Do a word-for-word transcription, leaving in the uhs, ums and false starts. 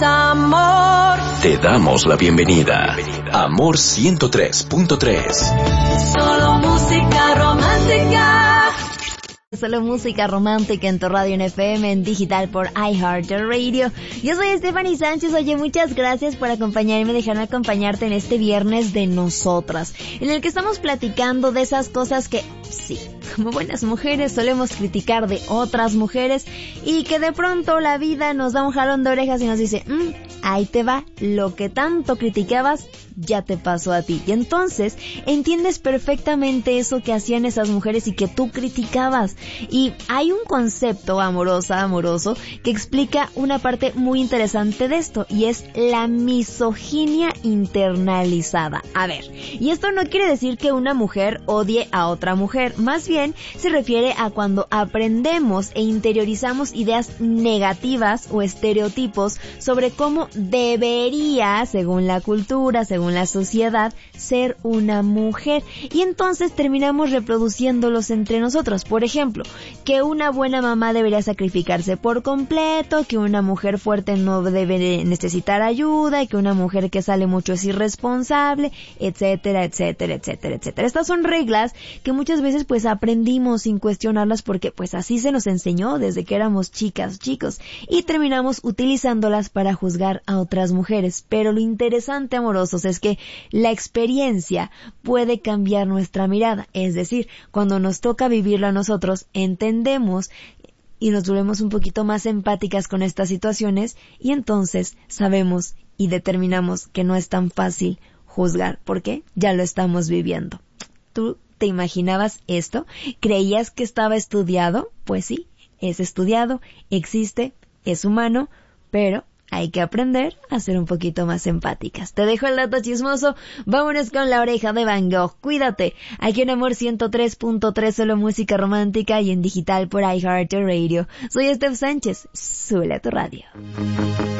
amor. Te damos la bienvenida. Amor ciento tres punto tres. Solo música romántica. Solo música romántica en tu radio en F M, en digital por iHeartRadio. Yo soy Stephanie Sánchez. Oye, muchas gracias por acompañarme, dejarme acompañarte en este viernes de nosotras, en el que estamos platicando de esas cosas que, sí, como buenas mujeres solemos criticar de otras mujeres y que de pronto la vida nos da un jalón de orejas y nos dice, mmm, ahí te va, lo que tanto criticabas ya te pasó a ti. Y entonces entiendes perfectamente eso que hacían esas mujeres y que tú criticabas. Y hay un concepto, amorosa, amoroso, que explica una parte muy interesante de esto, y es la misoginia internalizada. A ver, y esto no quiere decir que una mujer odie a otra mujer, más bien se refiere a cuando aprendemos e interiorizamos ideas negativas o estereotipos sobre cómo debería, según la cultura, según la sociedad, ser una mujer, y entonces terminamos reproduciéndolos entre nosotros. Por ejemplo, que una buena mamá debería sacrificarse por completo, que una mujer fuerte no debe necesitar ayuda, y que una mujer que sale mucho es irresponsable, etcétera, etcétera, etcétera, etcétera. Estas son reglas que muchas veces pues aprendimos sin cuestionarlas porque pues así se nos enseñó desde que éramos chicas, chicos, y terminamos utilizándolas para juzgar a otras mujeres. Pero lo interesante, amorosos, es que la experiencia puede cambiar nuestra mirada, es decir, cuando nos toca vivirlo a nosotros, entendemos y nos volvemos un poquito más empáticas con estas situaciones, y entonces sabemos y determinamos que no es tan fácil juzgar, porque ya lo estamos viviendo. ¿Tú te imaginabas esto? ¿Creías que estaba estudiado? Pues sí, es estudiado, existe, es humano, pero hay que aprender a ser un poquito más empáticas. Te dejo el dato chismoso. Vámonos con La Oreja de Van Gogh. Cuídate. Aquí en Amor ciento tres punto tres, solo música romántica, y en digital por iHeartRadio. Soy Steph Sánchez. Súbele a tu radio.